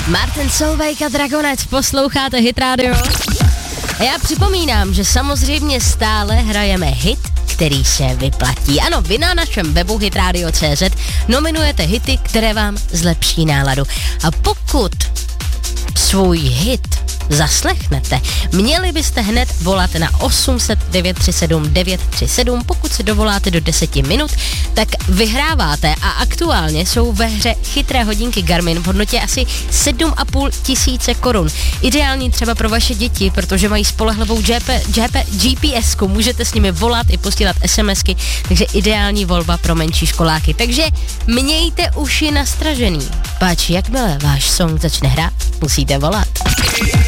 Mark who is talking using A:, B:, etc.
A: Martin Solveig a Dragonec, posloucháte Hit Radio. A já připomínám, že samozřejmě stále hrajeme hit, který se vyplatí. Ano, vy na našem webu hitradio.cz nominujete hity, které vám zlepší náladu. A pokud svůj hit zaslechnete, měli byste hned volat na 800 937 937. Pokud se dovoláte do 10 minut, tak vyhráváte a aktuálně jsou ve hře chytré hodinky Garmin v hodnotě asi 7,5 tisíce korun. Ideální třeba pro vaše děti, protože mají spolehlivou GPS-ku, můžete s nimi volat i posílat SMSky, takže ideální volba pro menší školáky. Takže mějte uši nastražený, páč jakmile váš song začne hrát, musíte volat.